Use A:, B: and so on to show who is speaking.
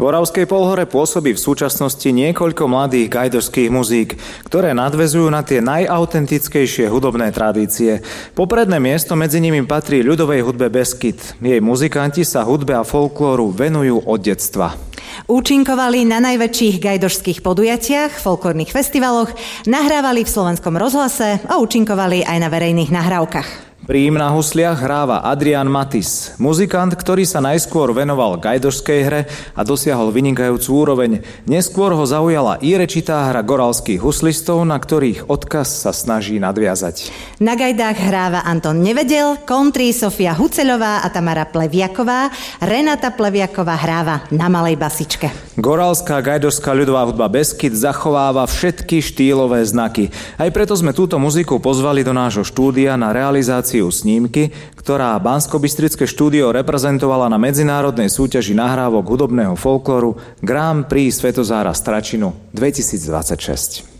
A: V Oravskej Polhore pôsobí v súčasnosti niekoľko mladých gajdošských muzík, ktoré nadväzujú na tie najautentickejšie hudobné tradície. Popredné miesto medzi nimi patrí ľudovej hudbe Beskyd. Jej muzikanti sa hudbe a folklóru venujú od detstva.
B: Účinkovali na najväčších gajdošských podujatiach, folklórnych festivaloch, nahrávali v Slovenskom rozhlase a účinkovali aj na verejných nahrávkach.
A: Pri im na husliach hráva Adrián Matis, muzikant, ktorý sa najskôr venoval gajdošskej hre a dosiahol vynikajúcu úroveň. Neskôr ho zaujala i rečitá hra goralských huslistov, na ktorých odkaz sa snaží nadviazať. Na
B: gajdách hráva Anton Nevedel, kontri Sofia Huceľová a Tamara Pleviaková, Renata Pleviaková hráva na malej basičke.
A: Goralská gajdošská ľudová hudba Beskyd zachováva všetky štýlové znaky. Aj preto sme túto muziku pozvali do nášho štúdia na realizáciu snímky, ktorá Banskobystrické štúdio reprezentovala na medzinárodnej súťaži nahrávok hudobného folklóru Grand Prix Svetozára Stračinu 2026.